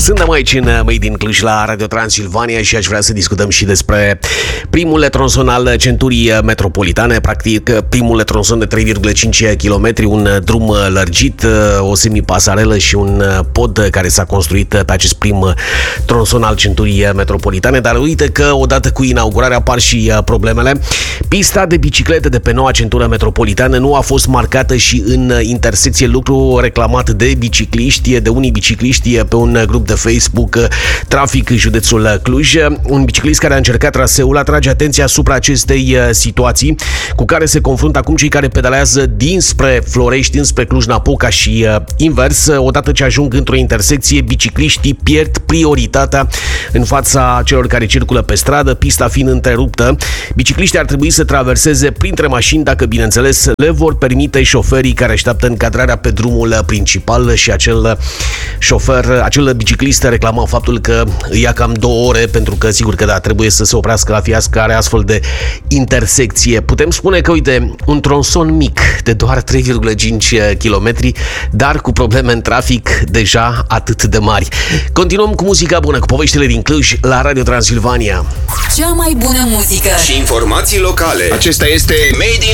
Suntem aici în Made in Cluj la Radio Transilvania și aș vrea să discutăm și despre primul tronson al centurii metropolitane, practic primul tronson de 3,5 km, un drum lărgit, o semipasarelă și un pod care s-a construit pe acest prim tronson al centurii metropolitane, dar uite că odată cu inaugurarea apar și problemele. Pista de biciclete de pe noua centură metropolitană nu a fost marcată și în intersecție, lucru reclamat de bicicliști, de unii bicicliști pe un grup de Facebook Trafic Județul Cluj. Un biciclist care a încercat traseul atrage atenția asupra acestei situații cu care se confruntă acum cei care pedalează dinspre Florești, dinspre Cluj-Napoca și invers. Odată ce ajung într-o intersecție, bicicliștii pierd prioritatea în fața celor care circulă pe stradă, pista fiind întreruptă. Bicicliștii ar trebui să traverseze printre mașini dacă, bineînțeles, le vor permite șoferii care așteaptă încadrarea pe drumul principal și acel acel biciclist reclama faptul că îi ia cam 2 ore pentru că, sigur că da, trebuie să se oprească la fiecare astfel de intersecție. Putem spune că, uite, un tronson mic de doar 3,5 km, dar cu probleme în trafic deja atât de mari. Continuăm cu muzica bună, cu poveștile din Cluj la Radio Transilvania. Cea mai bună muzică și informații locale. Acesta este Made